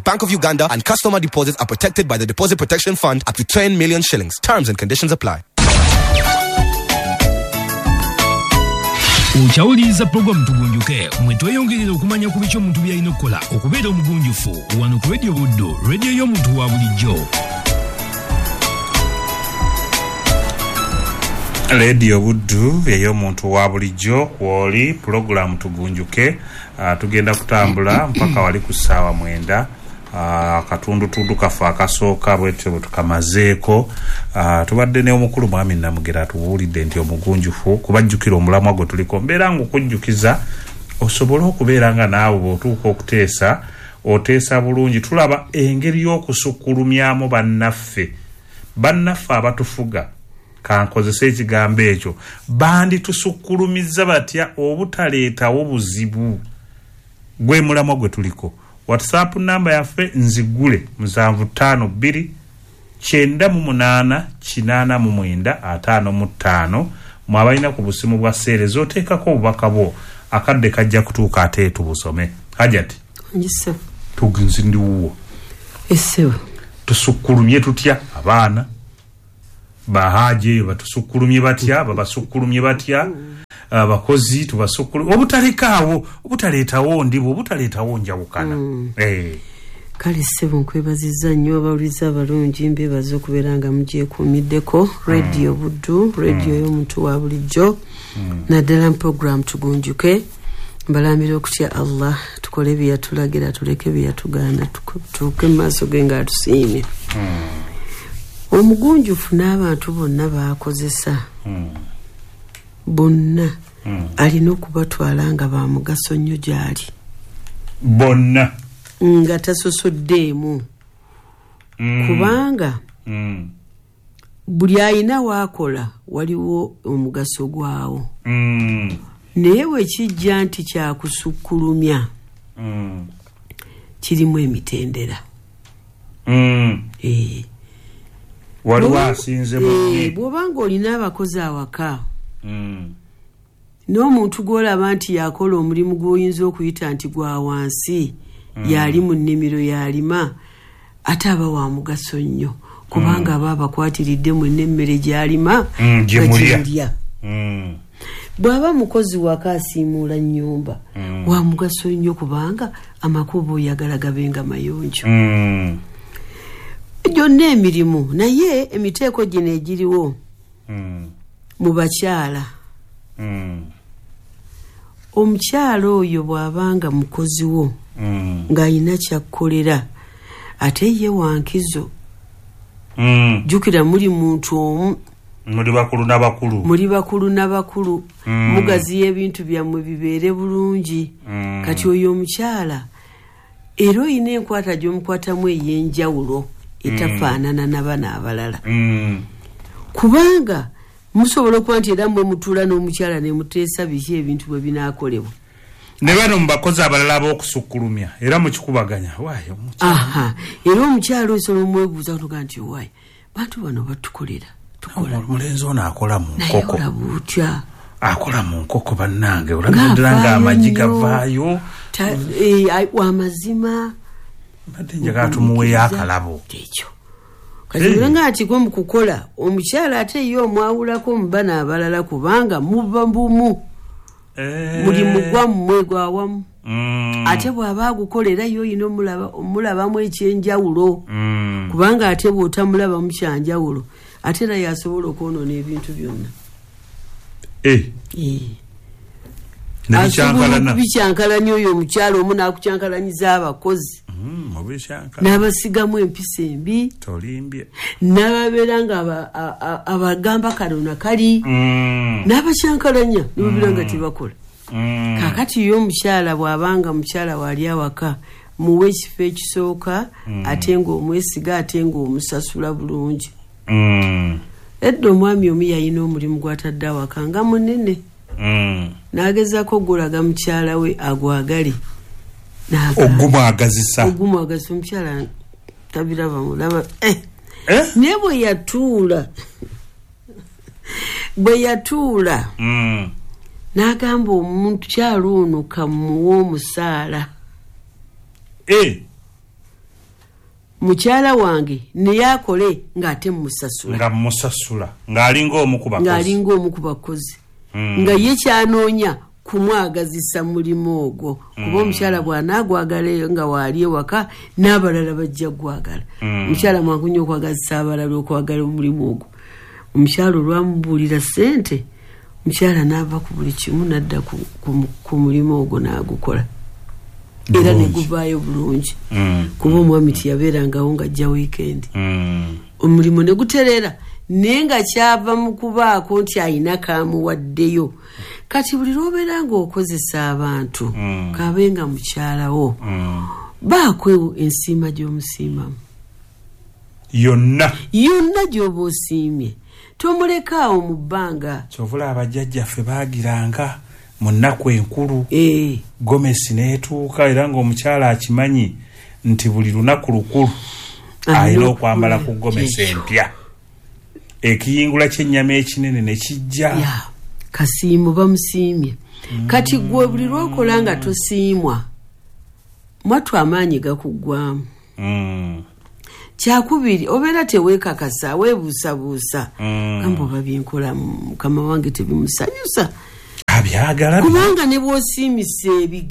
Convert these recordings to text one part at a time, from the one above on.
Bank of Uganda and customer deposits are protected by the Deposit Protection Fund up to 10 million shillings. Terms and conditions apply. Uchawuliza program tugunjuke mwetweyongerera okumanya ku bicho omuntu byalina okukola okubeera omugunjufu wano ku Radio Buddo, radio y'omuntu wa bulijjo. Radio Buddo y'omuntu wa bulijjo woli program tugunjuke tugenda kutambula mpaka wali ku ssaawa 9 akatundu kafa akasooka bwetyo tukamazeeko tubadde ne omukulu mwami Namugera tuwulidde nti omugunjufu kubajjukira omulamwa gwe tuliko mbeera ng'okujjukiza osobola okubeera nga naawe bw'otuuka okuteesa oteesa bulungi. Tulaba engeri y'okusukkulumyamu bannaffe abatufuga kankozesa ekigambo ekyo bandi tusukkulumizza batya obutaleetawo buzibu gwe mulamwa gwe tuliko. WhatsApp number yaffe nzigule 7529 988 mwabalina ku busimu bwa series oteekako obubaka bwo akadde kajja kutuuka ate tubusome. Hajati njise tuginzindiwo esewe tusukkulumye tutya abaana bahaje batusukkulumye batya babasukkulumye batya abakozi tubasukkulumye obutalekaawo obutaleetawo ndibo obutaleetawo njawukana. Kale sebo nkwebaziza nnyo abawuliza abalungi mbebaza okubeera nga mugyekuumiddeko Radio Buddo, radio y'omuntu wa bulijjo naddala program tugunjuke. Mbalambira okutya Allah tukole bye yatulagira tuleke bye yatugaana tutuuke mu maaso ge nga atusiimye. Omugunjufu n'abantu bonna baakozesa bonna alina okubatwala nga ba mugaso nnyo gy'ali bonna nga tasosoddeemu kubanga buli ayina waakola waliwo omugaso gwawo naye wekijja nti kyakusukkulumya kirimu emitendera waliwo asinze bw'obanga olina abakozi awaka n'omuntu gw'olaba nti yakola omulimu gw'oyinza okuyita nti gwa wansi yali mu nnimiro yalima ate aba wa mugaso nnyo kubanga aba abakwatiridde mu n'emmere gy'alima gagirya. Bw'aba mukozi waka asiimuula nnyumba wa mugaso nnyo kubanga amakubo oyagala gabenga mayonjo. Gyonna emirimu naye emiteeko gino egiriwo mu bakyala omukyala oyo bw'abanga mukozi wo ng'ayina kyakkolera ate ye wankizo jjukira muli muntu omu muri bakulu n'abakulu mugaziya ebintu byammwe bibeere bulungi. Kati oyo omukyala era oyina enkwata gy'omukwatamu ey'enjawulo etafaanana n'abana abalala kubanga musobola okuba nti era mwe mutuula n'omukyala ne muteesa biki ebintu bwe binaakolebwa ne bano mu bakozi abalala b'okusukkulumya era mukikubaganya waayo omukyala era omukyala osobola omwebuuza kutuga nti waayo bantu bano batukolera tukola omulenzi ono akola mu nkoko naye olaba otya akola mu nkoko bannange olabira ng'amagi gavaayo wamazima badde njagala tumuweeyo akalabo ekyo kati nga ati gwe mu kukola omukyala ate ye omwawulako mu bana abalala kubanga muba bumu buli mugwammwe gwawamu ate bw'aba agukolera yo oyina omulabamu ekyenjawulo kubanga ate bw'otamulabamu kyanjawulo ate era yasobola okwonoona ebintu byonna asobola okubikyankalanya oyo omukyala omu n'akukyankalanyiza abakozi n'abasigamu empisa embi n'ababeera nga abagamba kalona kali n'abakyankalanya nibabira nga tebakola. Kakati yo omukyala bw'abanga mukyala wali awaka muwe ekifo ekisooka ate ng'omwesiga ate ng'omusasula bulungi. Edda omwami omu yalina omulimu gw'atadde awaka nga munene n'agezaako ogulaga mukyala we agwagale ogumwagazisa omukyala tabiraba mulaba naye bwe yatuula n'agamba omukyala ono kamuwa omusaala mukyala wange ne yakole ng'ate musasula ng'alinga omu ku bakozi nga ye kyanoonya kumwagazisa mulimu ogwo kuba omukyala bw'anaagwagala nga waali ewaka n'abalala bajja gwagala omukyala mwangu nnyo okwagazisa abalala okwagala omulimu ogwo omukyala olwamubuulira ssente omukyala n'ava ku buli kimu n'adda ku mulimu ogwo n'agukola era ne guvaayo bulungi kuba omwami tiyabeerangawo ng'ajja wiikendi omulimu ne guterera naye nga kyava mu kubaako nti ayina kaamuwaddeyo kati buli lw'obeera ng'okozesa abantu kabenga mukyalawo baako ensiima gy'omusiimamu yonna gy'oba osiimye tomulekaawo mu bbanga kyovula abajjajjaffe baagiranga mu nnaku enkulu gomesi n'etuuka era ng'omukyala akimanyi nti buli lunaku lukulu ayina okwambala ku gomesi empya ekiyingula ky'ennyama ekinene ne kijja kasiimu bamusiimye kati gwe buli lw'okola nga tosiimwa mwattu amaanyi gakuggwamu kyakubiri obeera teweekakasa weebuusabuusa gamba oba byenkola mukama wange tebimusanyusa abyagala kubanga ne bw'osiimisa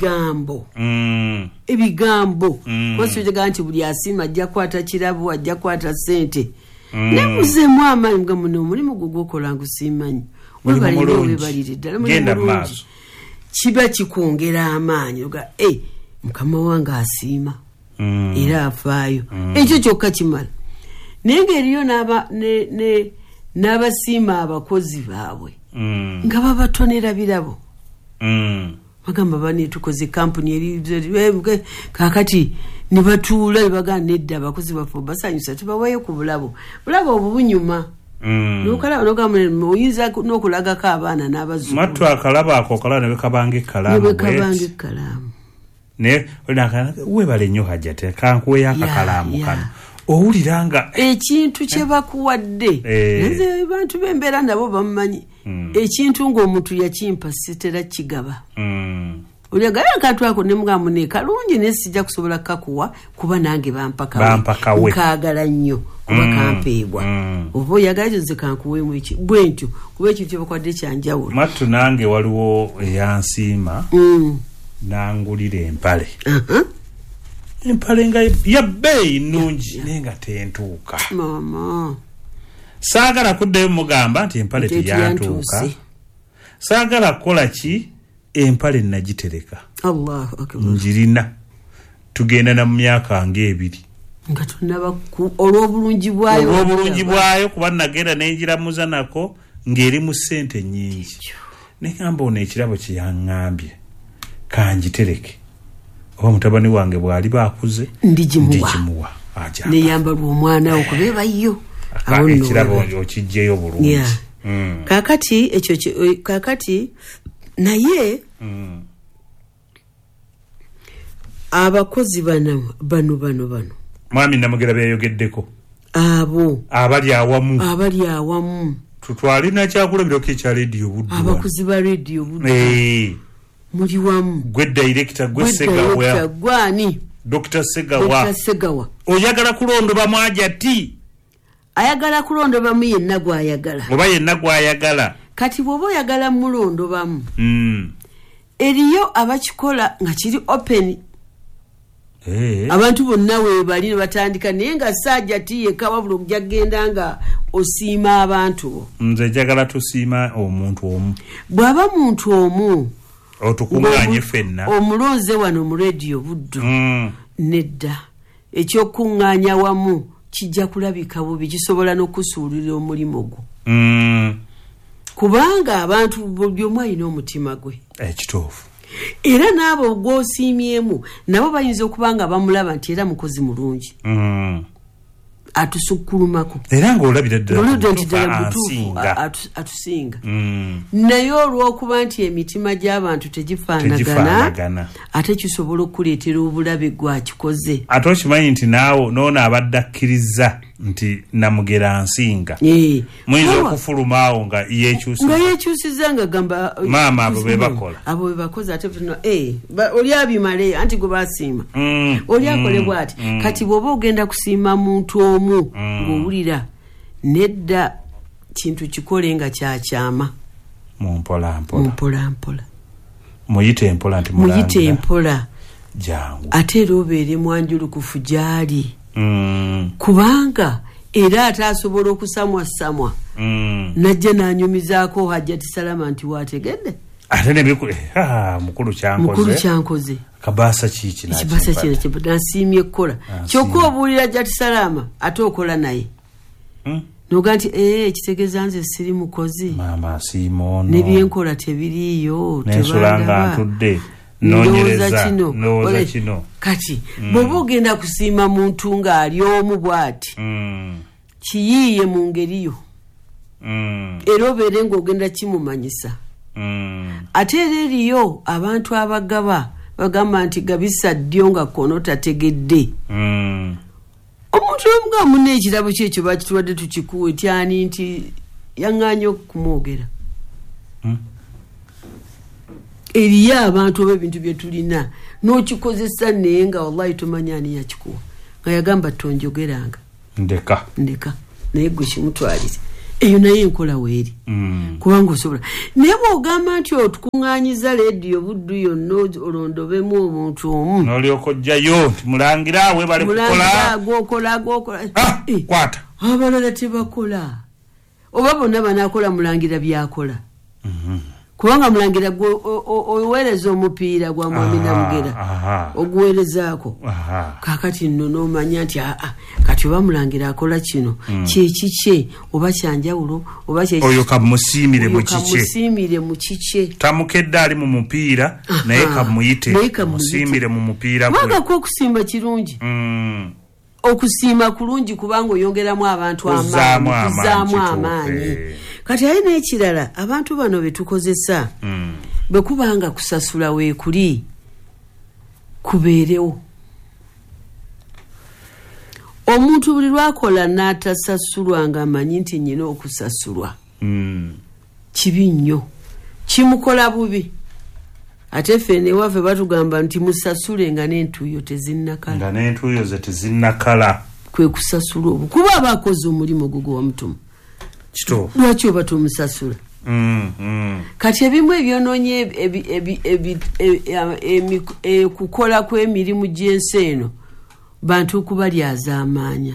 ebigambo kosijaga nti buli asiima ajja kwata kirabu ajja kwata ssente nebuzeemu amaanyi nga muno omulimu gwe gwokola ngusiimanyi webalire ddala mulungi kiba kikwongera amaanyi oga mukama wange asiima era afaayo ekyo kyokka kimala naye ngaeriyo n'abasiima abakozi baabwe nga babatonera birabo bagamba banetukoze kampuni eri kakati ne batuula ne bagamba nedda abakozi baffe basanyusa tubawayo ku bulabo obwo bunyuma oyinza n'okulagako abaana n'abazzukulu mattu akalabo ako okalaba ne bekabanga ekkalaamu naye webale nnyo hajjate kankuweyo akakalaamu kano owulira nga ekintu kye bakuwadde naze bantu b'embeera nabo bamumanyi ekintu ng'omuntu yakimpa sitera kigaba olyagala akantu ako ne mugambo ne kalungi naye sijja kusobola kukakuwa kuba nange bampakawe nkaagala nnyo kuba kampeebwa oba oyagala kyoze kankuweemu bwe ntyo kuba ekintu kyebakwadde kyanjawulo mattu nange waliwo eyansiima nangulira empale nga yabbeeyi nnungi naye nga tentuuka saagala kuddayo mugamba nti empale teyantuuka saagala kukola ki empale nagitereka njirina tugenda na mu myaka ng'ebiri nga tunaba olw'obulungi bwayo kuba nagenda nenjiramuza nako ng'eri mu ssente nnyingi negamba ono ekirabo kye yaŋŋambye kanjitereke oba mutabani wange bw'ali baakuze ndigimuwa neyambalwa omwana wo kubeeba yo ekirabo okijjeyo bulungi kakati naye abakozi bano mwami Namugera byayogeddeko abo abali awamu tutwalina kyakulabirako ekya rediyo buddu abakozi ba rediyo buddu muli wamu gwe director gwe Segawa gwani Dr. Segawa oyagala kulondoba mwajati ayagala kulondobamu yenna gwayagala oba yenna gwayagala kati bw'oba oyagala mulondobamu eriyo abakikola nga kiri open abantu bonna weebali ne batandika naye nga saajati yekka wabula okujagenda nga osiima abantu nze njagala tusiima omuntu omu bw'aba muntu omu otukuŋŋaanye ffenna omulonze wano mu rediyo buddu nedda ekyokuŋŋaanya wamu kijja kulabika bubi kisobola n'okusuulira omulimu gwo kubanga abantu buli omu alina omutima gwe ekituufu era n'abo gw'osiimyemu nabo bayinza okuba nga bamulaba nti era mukozi mulungi atusukkulumako era ng'olabira ddala atusinga naye olw'okuba nti emitima gy'abantu tegifaanagana ate kisobola okuleetera obulabe gwakikoze ate okimanyi nti naawe noono abadde akkiriza nti namugera nsinga muyinza okufulumaawo nga yekyusiza nga gamba maama abo be bakoze ate oli abimale anti gwe basiima oli akolebwa ati kati bw'oba ogenda kusiima muntu omu ng'owulira nedda kintu kikole nga kyakyama mumpolampola muyite empola nti muyite empola jangu ate era obeere mwanjulukufu gyali kubanga era ate asobola okusamwasamwa najja nanyumizaako Hajjati Salama nti wategedde ate mukulu kyankoze kabaasa kiki nasiimye ekkola kyokka obuulira Hajjati Salama ate okola naye noga nti kitegeeza nze siri mukozi maama asiima ono nebyenkola tebiriiyo nensulanga ntudde nowooza kino kati bw'oba ogenda kusiima muntu ng'ali omu bw'ati kiyiiye mu ngeriyo era obeere ng'ogenda kimumanyisa ate era eriyo abantu abagaba bagamba nti gabisa ddyo nga kono tategedde omuntu omuga munne ekirabo kyekyo bakituwadde tukikuwe tyani nti yaŋŋaanya okumwogera eriyo abantu oba ebintu bye tulina n'okikozesa naye nga wallahi tomanya ani yakikuwa nga yagamba tonjogeranga ndeka naye gwe kimutwalire eyo naye enkola weeri kubanga osobola naye bw'ogamba nti otukuŋŋaanyiza leediyo buddu yonna olondobemu omuntu omu n'olyoka ojjayo nti mulangira we bali kukola gwokola kwata abalala tebakola oba bonna banaakola mulangira byakola kubanga mulangira oweereza omupiira gwa mwami Namugera oguweerezaako kakati nno n'omanya nti kati oba mulangira akola kino kyekikye oba kyanjawulo oba oyo kamusiimire mu kikye tamukedde ali mu mupiira naye kamuyite musiimire mu mupiira kubanga okusiima kirungi okusiima kulungi kubanga oyongeramu abantu amaanyi kati aye n'ekirala abantu bano betukozesa bwe kubanga kusasula weekuli kubeerewo omuntu buli lwakola n'atasasulwa nga amanyi nti nnyina okusasulwa kibi nnyo kimukola bubi ate ffe newaffe batugamba nti musasule nga n'entuuyo tezinnakala kwe kusasula obwo kuba abakoze omulimu gugwo wamutuma lwaki oba tomusasula kati ebimu ebyonoonye kukola kw'emirimu gy'ensi eno bantu kubalyaza amaanya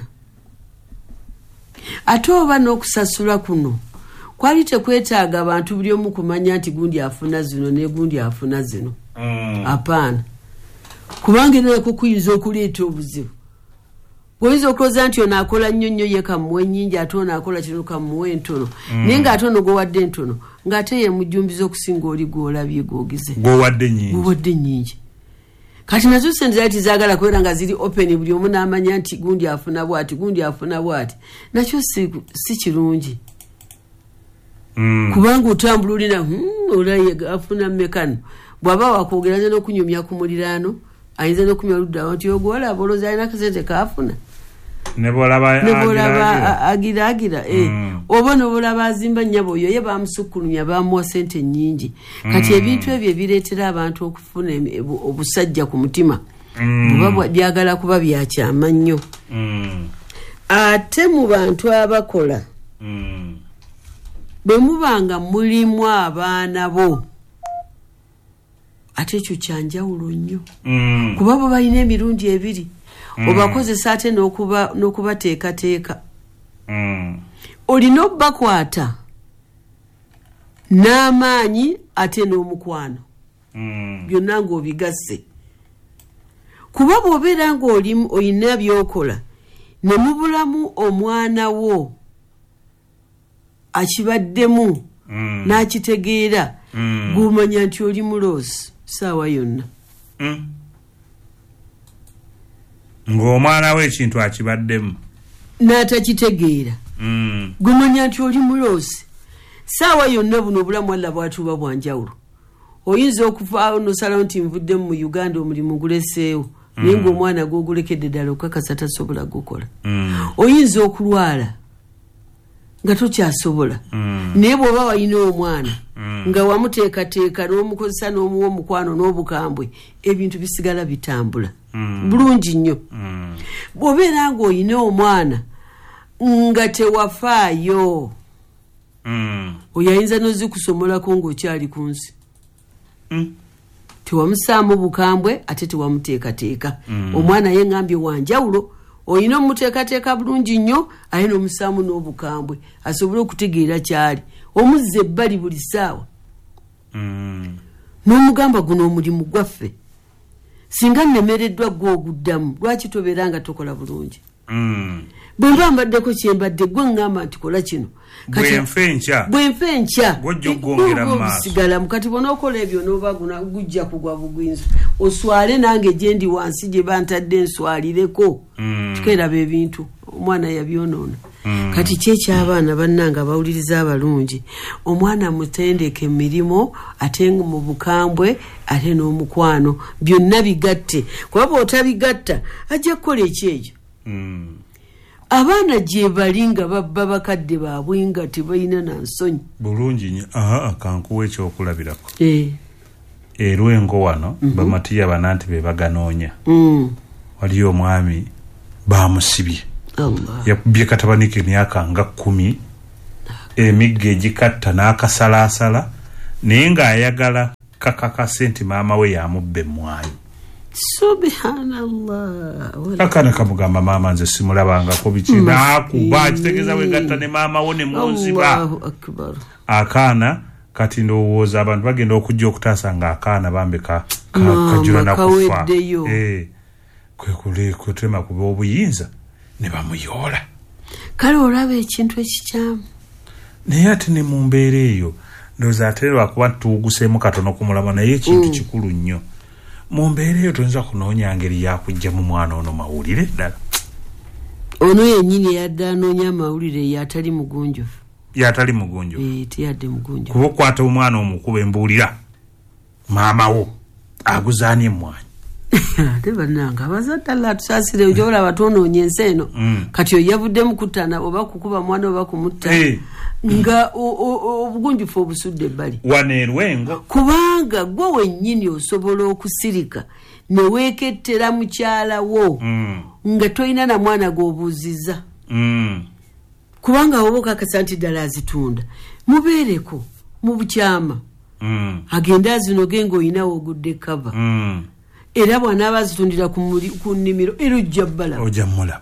ate oba n'okusasula kuno kwali tekwetaaga abantu buli omu kumanya nti gundi afuna zino ne gundi afuna zino apaana kubanga enako kuyinza okuleeta obuzibu bw'oyinza okuloza nti ono akola nnyo ye kamuwe ennyingi ate ono akola kino kamuwe entono naye ng'ate ono gwowadde entono ng'ate ye mujjumbiza okusinga oli gw'olabye gw'ogize gwowadde nnyingi kati nazo sente zaali tizaagala kubeera nga ziri open buli omu n'amanya nti gundi afuna bw'ati nakyo si kirungi kubanga otambula olina olaye afuna mmekano bw'aba wakwogera nze n'okunyumya ku muliraano ayinza n'okumya oluddawo nti ogwolaba olowooza alina akasente kaafuna ne bw'olaba agira oba n'obolaba azimba nnyabo oyo ye bamusukkulumya bamuwa sente nnyingi kati ebintu ebyo bireetera abantu okufuna obusajja ku mutima buba byagala kuba byakyama nnyo ate mu bantu abakola bwe mubanga mulimu abaana bo ate ekyo kyanjawulo nnyo kuba bo balina emirundi ebiri obakozesa ate n'okubateekateeka olina obbakwata n'amaanyi ate n'omukwano byonna ng'obigasse kuba bw'obeera ng'olina byokola ne mubulamu omwana wo akibaddemu n'akitegeera gumanya nti oli muloosi saawa yonna ng'omwana we ekintu akibaddemu n'atakitegeera gumanya nti oli muloosi saawa yonna buno obulamu alla bwatuuba bwanjawulo oyinza okuvaawo nosalawo nti nvuddemu mu Uganda omulimu guleseewo ningo omwana gogulekedde ddala okakasa tasobola gukola oyinza okulwala nga tokyasobola naye bw'oba walina omwana nga wamuteekateeka n'omukozesa n'omuwa omukwano n'obukambwe ebintu bisigala bitambula bulungi nnyo bw'obeera ng'olina omwana nga tewafaayo oyo ayinza n'ozikusobolako ng'okyali ku nsi tewamusaamu bukambwe ate tewamuteekateeka omwana ye ngambye wanjawulo oyina omuteekateeka bulungi nnyo aye n'omusaamu n'obukambwe asobole okutegeera kyali omuzza ebbali buli ssaawa n'omugamba guno omulimu gwaffe singa nnemereddwa gwe oguddamu lwaki tobeera nga tokola bulungi bwe mba mbaddeko kyembadde gwe ngamba nti kola kino bwenfe enkya obusigala kati bonookola ebyo n'oba gujja kugwa bugwinza oswale nange gye ndi wansi gye bantadde nswalireko tukeraba ebintu omwana yabyonoona kati kyekyabaana bannanga bawuliriza abalungi omwana mutendeke emirimu ate mu bukambwe ate n'omukwano byonna bigatte kuba bw'otabigatta ajja kukola ekyejo abaana gye bali nga babba bakadde baabwe nga tebalina na nsonyi bulungi nnyo kankuwa ekyokulabirako erwengo wano bamatiya bana nti be baganoonya waliyo omwami bamusibye yakubye katabanike emyaka nga 10 emigga egikatta n'akasalaasala naye ng'ayagala kakakase nti maama we yamubba emmwanyi subhanallah akana kamugamba maama nze simulabangako biki nakuba kitegeeza wegatta ne maama wo ne munziba akaana kati ndowooza abantu bagenda okujja okutaasa nga akaana bambe kajula nakufa kwekutema kuba obuyinza ne bamuyoola kale olaba ekintu ekikyamu naye ate ne mu mbeera eyo ndowooza ate lwakuba tuwuguseemu katono kumulaba naye ekintu kikulu nnyo mu mbeera eyo tuyinza kunoonya ngeri yakujja mu mwana ono mawulire ddala ono yennyini yadde anoonya amawulire yatali mugunjufu teyadde mugunjufu kuba okwata omwana omukuba embuulira maama wo aguzaanye emmwanyi ate bannanga abazadde alla tusaasire ojobola abatwonoonye ensi eno kati oyavuddemu kuttana oba kukuba mwana oba kumutta nga obugunjufu obusudde ebbali waneerwengo kubanga gwe wennyini osobola okusirika ne weekettera mukyala wo nga tolina na mwana gw'obuuzizza kubanga oba okakasa nti ddala azitunda mubeereko mu bukyama agende azinoge ng'olinawo ogudde kava era bw'anaaba azitundira ku nnimiro era ojja bbala ojja mulaba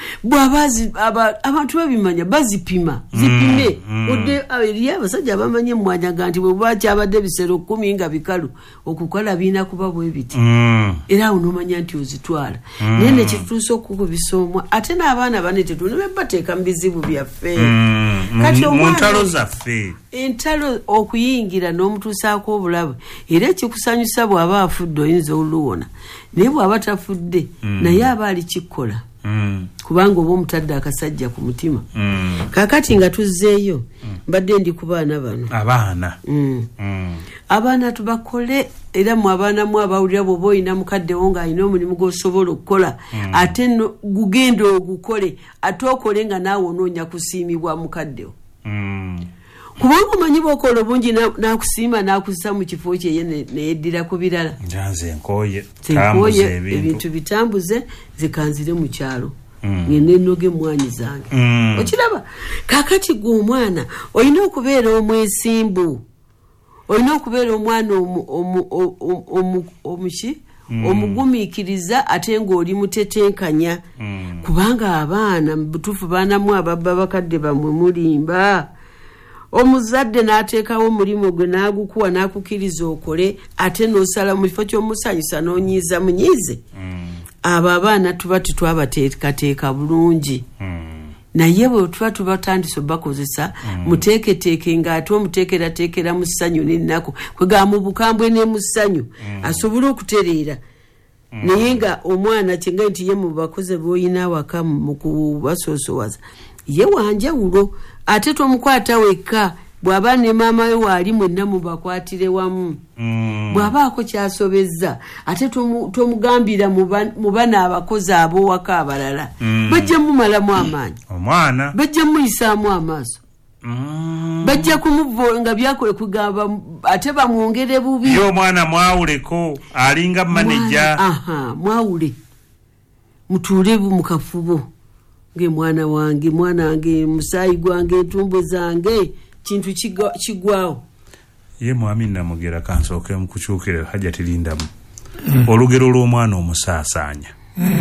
abantu babimanya bazipima zipime odde eriyo abasajja abamanye mwanyaga nti bwe bwakyabadde bisero 10 nga bikalu okukola biina kuba bwe biti era awo nomanya nti ozitwala naye nekitutuusa okukubisa omwa ate n'abaana bane tetuna bebateeka mu bizibu byaffe kati muntalo zaffe entalo okuyingira n'omutuusaako obulabe era ekikusanyusa bw'aba afudde oyinza oluwona naye bw'aba tafudde naye aba alikikola kubanga oba omutadde akasajja ku mutima kakati nga tuzzeeyo mbadde ndi ku baana bano abaana tubakole era mu abaana mu abawulira bw'oba olina mukaddewo ng'alina omulimu gw'osobola okukola ate gugenda ogukole ate okole nga naawe onoonya kusiimibwa mukaddewo kubanga omanyi bw'okola obungi n'akusiima n'akussa mu kifo kye neyeddira ku birala nkooye ebintu bitambuze zikanzire mu kyalo ngende nnoga emmwanyi zange okiraba kakati gwe omwana olina okubeera omwesimbu olina okubeera omwana omugumiikiriza ate ng'oli mutetenkanya kubanga abaana mu butuufu baanamu ababba bakadde bamwe mulimba omuzadde n'ateekawo omulimu gwe n'agukuwa n'akukiriza okole ate n'osala mu kifo ky'omusanyusa n'onyiiza munyiize abo abaana tuba tetwabateekateeka bulungi naye bwe tuba batandise obakozesa muteeketeeke ng'ate omuteekerateekera mu ssanyu n'ennaku kwegaba mu bukambwe ne mu ssanyu asobole okutereera naye nga omwana kyenga nti ye mu bakozi b'olina awaka mu kubasoosowaza ye wanjawulo ate tomukwata wekka bw'aba ne maama we waali mwenna mubakwatire wamu bw'abaako kyasobezza ate tomugambira mu bana abakozi ab'owaka abalala bajja mumalamu amaanyi omwana bajja muyisaamu amaaso bajja kumuvvo nga byakole kugamba ate bamwongere bubi yo omwana mwawuleko alinga maneja mwawule mutuule mu kafubo mwana wange musaayi gwange entumbo zange kintu kigwawo ye mwami Namugera kansooke mukukyukire hajja tilindamu olugero lw'omwana omusaasaanya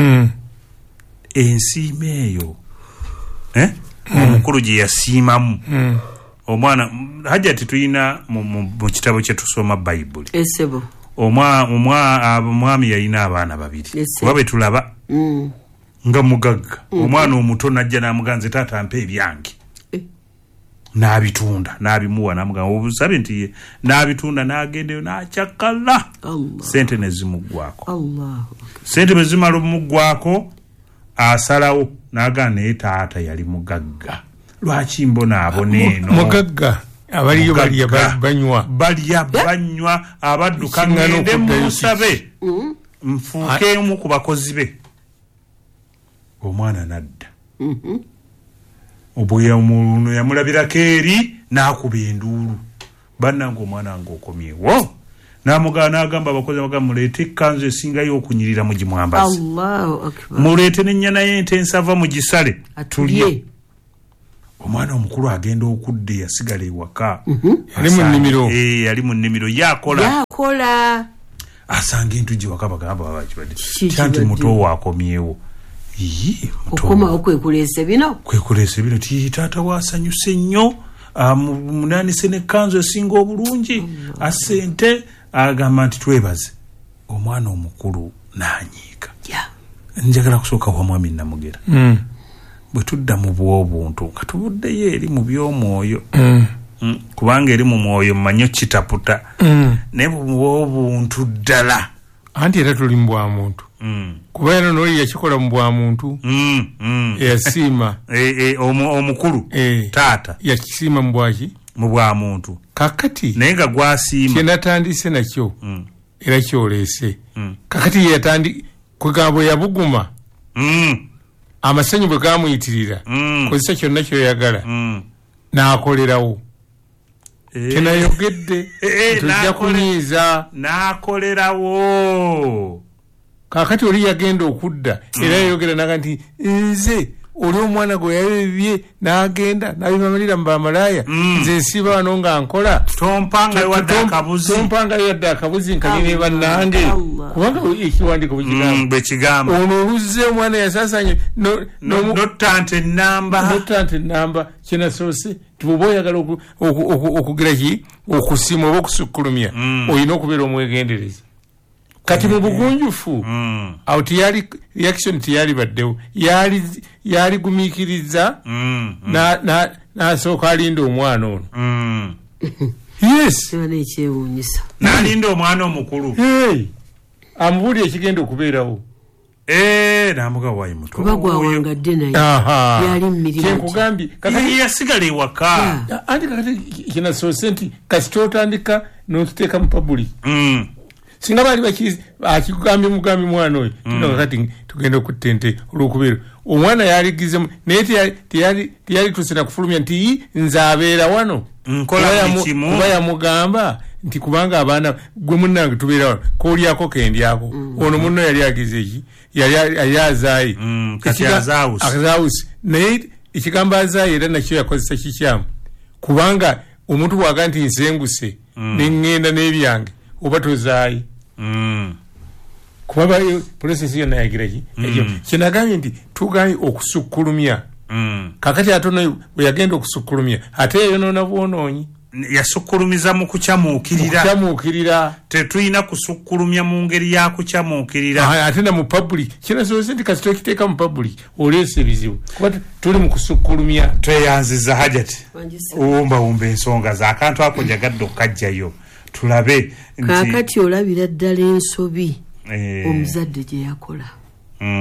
ensiima eyo omukulu gye yasiimamu omwana hajja tituyina mu kitabo kye tusoma Bayibuli esebo omwami yalina abaana 2 kuba betulaba nga mugagga omwana omuto najja namuganze taata mpe ebyange n'abitunda n'abimuwa namugamba obusabe nti n'abitunda n'agendeyo n'akyakala sente nezimugwako sente bezimala omugwako asalawo n'agamba naye taata yali mugagga lwaki mbona abona eno mugagga abaliyo banywa abadduka ngende musabe nfuukeemu ku bakozi be omwana nadda obuya omuntu yamulabirako eri n'akuba enduulu bannange omwana nga okomyewo n'agamba abakozi muleete ekkanzu esingayo okunyirira mu gimwambazi muleete n'ennyana y'ente ensava mu gisale tulye omwana omukulu agenda okudda yasigala ewaka yali mu nnimiro yakola asanga entujji waka bagamba babakibadde kyanti muto waakomyewo okoma kwekuleese bino taata wasanyuse nnyo munanise n'ekkanzu esinga obulungi asente agamba nti twebaze omwana omukulu n'anyiika njagala kusooka wa mwami Namugera bwe tudda mu bw'obuntu nga tubuddeyo eri mu by'omwoyo kubanga eri mu mwoyo mmanyo kitaputa naye mu bw'obuntu ddala anti era tuli mu bwa muntu kuba era n'oli yakikola mu bwa muntu eyasiima omukulu taata yakisiima mu bwaki mu bwa muntu kakati naye nga gwasiima kyenatandise nakyo era kyoleese kakati kwegamba yabuguma amasanyu bwe gamuyitirira kozesa kyonna kyoyagala n'akolerawo kyenayogedde tujja kunyiiza n'akolerawo kakati oli yagenda okudda era yayogera naga nti nze oli omwana gwe yabibye n'agenda n'abimamalira mu bamalaaya nze nsiiba wano nga nkola tompangayo yadde akabuzi nkanine bannange kubanga ekiwandiiko bwekigamba ono oluzze omwana yasaasanye nottante ennamba kyenasoose tibuba oyagala okugira ki okusiima oba okusukkulumya olina okubeera omwegendereza kati mu bugunjufu awo tiyali reaction tiyali baddewo yali gumiikiriza n'asooka alinda omwana ono yes n'alinda omwana omukulu amubuulira ekigenda okubeerawo namuga wayi muto kuba gwawangadde naye yali mmirira kyenkugambye kakati yasigala ewaka anti kakati kinasoose nti kasi kyotandika n'okiteeka mu public singa baali akigambye mugambi mwana oyo tino kakati tugenda okutta ente olw'okubeera omwana yaligizemu naye teyali tusena kufulumya nti nze abeera wano kuba yamugamba nti kubanga abaana gwe munnange tubeera wano koolyako kendyako ono munno yali agize eki yali azaayi akazaawusi naye ekigambo azaayi era nakyo yakozesa kikyamu kubanga omuntu bwaga nti nsenguse neŋŋenda n'ebyange oba tozaayi kuba process yonna yagiraki ekyo kyenagambye nti tugambye okusukkulumya kakati ate ono bwe yagenda okusukkulumya ate yeyonoona bwonoonyi yasukulumiza mu kukyamuukirira tetulina kusukkulumya mu ngeri ya kukyamuukirira ate na mu public kinasoose nti kasi tokiteeka mu public oleesa ebizibu kuba tuli mu kusukkulumya tweyanziza hajati wumba ensonga z'akantu ako njagadde okukajjayo tulabe kakati olabira ddala ensobi omuzadde gye yakola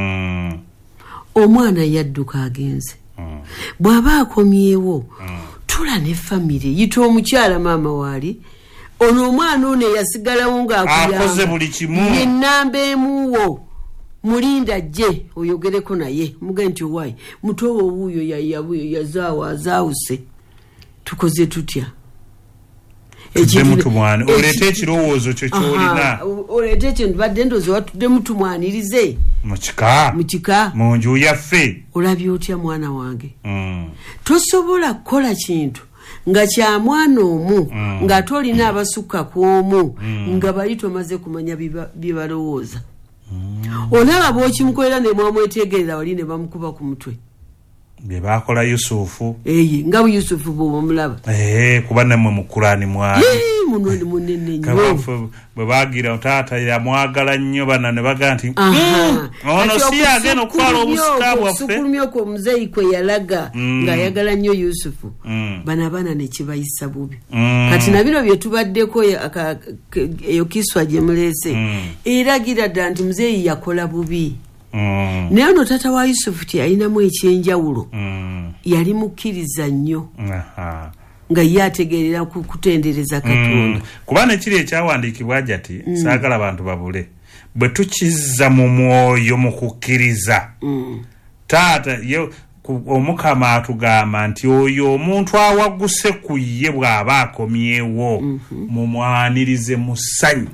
omwana yadduka agenze bw'aba akomyewo tula ne family yito omukyala mama wali ono omwana ono yasigalawo akoze buli kimu ye namba emuwo mulinda je oyogereko naye mugenti why mutowo wuyo yazawuse tukoze tutya ekimutu mwana olete ekirowoozo kyo kyolina olete ekyo badde ndoze watudde mutu mwanirize mukika mu nju yaffe olabye otya mwana wange tosobola kukola kintu nga kya mwana omu nga tolina abasukka ku omu nga bali tomaze kumanya bibalowooza olaba bw'okimukolera ne mwamwetegerera wali ne bamukuba ku mutwe bye bakola Yusufu nga Yusufu bw'omulaba kuba nammwe mu Kurani mwali munoni munene nnyo bwe bagira taata yamwagala nnyo bana ne baga nti ono si agenda okukwala obusika bwaffe okusukkulumya okwo omuzeeyi kwe yalaga ng'ayagala nnyo Yusufu bana ne kibayisa bubi kati na bino bye tubaddeko eyo kiswa gye muleese eragira dda nti muzeeyi yakola bubi naye ono taata wa Yusufu teyalinamu ekyenjawulo yali mukkiriza nnyo nga ye ategeerera kutendereza Katonda kuba nekiri ekyawandiikibwa jati saagala abantu babule bwe tukizza mu mwoyo mu kukkiriza taata omukama atugamba nti oyo omuntu awagguse ku ye bw'aba akomyewo mumwanirize mu ssanyu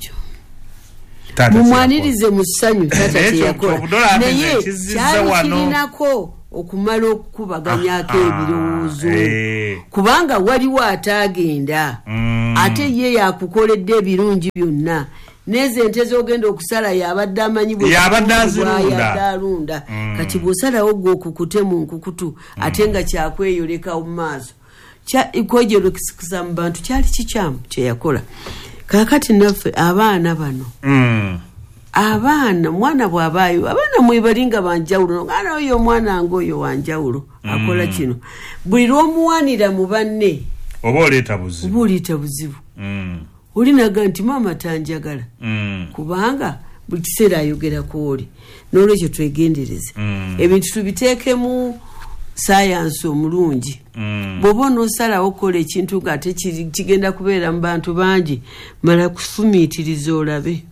mumwanirize mu ssanyu taata teyakola naye kyali kirinako okumala okukubaganyako ebirowoozo kubanga waliwo ataagenda ate ye yakukoledde ebirungi byonna neze ente zogenda okusala yabadde amanyi bweyabadde kati bw'osalawo gwe okukute mu nkukutu ate nga kyakweyoleka mu maaso kwejerokisa mu bantu kyali kikyamu kyeyakola kakati naffe abaana bano abaana mwana bw'abaayo abaana mwebalinga banjawulo ngana oyo omwana ngoyo wanjawulo akola kino buli lw'omuwanira mu banne oba oleeta buzibu olinaga nti maama tanjagala kubanga buli kiseera ayogeraku oli n'olwekyo twegendereze ebintu tubiteekemu sayansi omulungi bw'oba onoosalawo okukola ekintu ng'ate kigenda kubeera mu bantu bangi mala kufumiitiriza olabe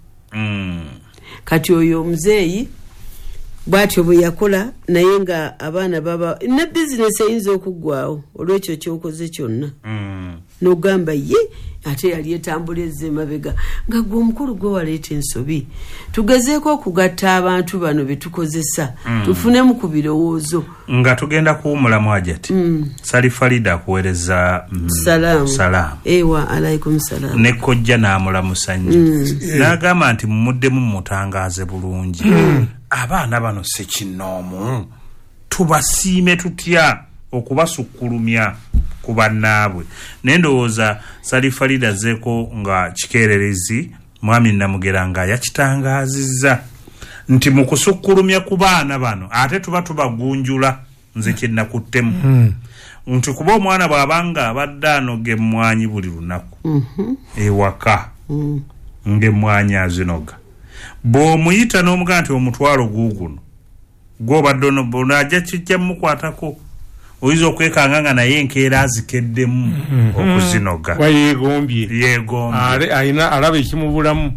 kati oyo omuzeeyi bw'atyo bwe yakola naye nga abaana baba ne bizinesi eyinza okuggwawo olw'ekyo kyokoze kyonna n'ogamba ye ate yali etambuleza emabega nga gwe omukulu gwe waleeta ensobi tugezeeko okugatta abantu bano be tukozesa tufunemu ku birowoozo nga tugenda kuwumulamu ajati Salifalida akuweereza salaamu ewa alaikum salaamu ne kojja n'amulamusa nnyo n'agamba nti mumuddemu mutangaaze bulungi abaana bano sekinoomu tubasiime tutya okubasukkulumya ku bannaabwe naye ndowooza Salifalida azzeeko nga kikeererezi mwami Namugera nga yakitangaazizza nti mu kusukkulumya ku baana bano ate tuba tubagunjula nze kyennakuttemu nti kuba omwana bw'abanga abadde anoga emmwanyi buli lunaku ewaka ng'emmwanyi azinoga bw'omuyita n'omugaa nti omutwalo guuguno gw'obadde onajja kijja mukwatako oyinza okwekanga nga naye enkeera azikeddemu okuzinoga yeegombye alina alaba ekimubulamu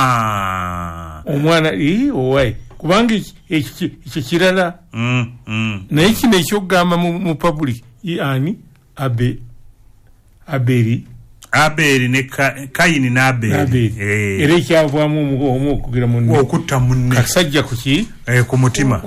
omwana owai kubanga ekyo kirala naye kino ekyokugamba mu public ani Aberi ne Kayini n'Aberi era ekyavaamu omu okugira munne okutta munne kasajja kuki ku mutima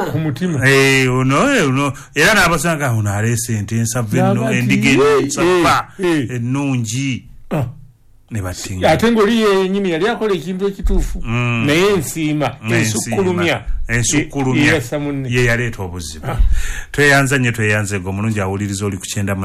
ono era n'abasanga ono aleese ente ensavu endiga ensava ennungi ne batinga ate ng'oli yenyini yali akola ekintu ekituufu naye ensiima ensukkulumya ye yaleeta obuzibu tweyanze gwe omulungi awuliriza oli ku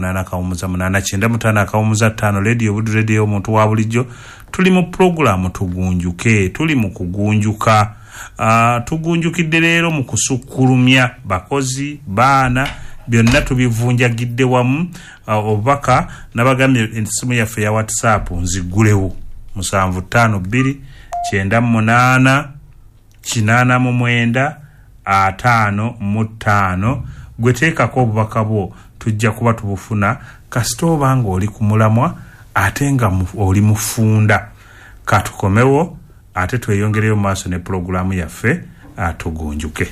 98.8 radio Buddu radio omuntu wa bulijjo tuli mu programu tugunjuke tuli mu kugunjuka tugunjukidde leero mu kusukkulumya bakozi baana byonna tubivunjagidde wamu obubaka nabagambye esimu yaffe ya WhatsApp nzigulewo 7528 gweteekako obubaka bwo tujja kuba tubufuna kasita oba ng'oli ku mulamwa ate nga oli mufunda. Katukomewo ate tweyongereyo maaso ne pulogulaamu yaffe tugunjuke.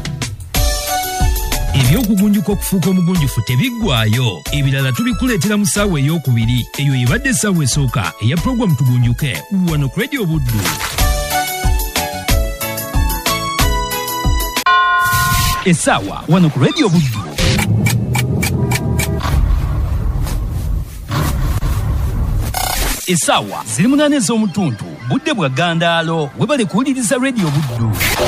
Ebyokugunjuka okufuuka omugunjufu tebiggwaayo. Ebirala tubikuleetera mu ssaawa ey'okubiri. Eyo ebadde essaawa esooka eya pulogulaamu tugunjuke wano ku Radio Buddu. Essaawa wano ku Radio Buddu. Essaawa ziri 8 ez'omutuntu budde bwa Gandaalo webale kuwuliriza Radio Buddu.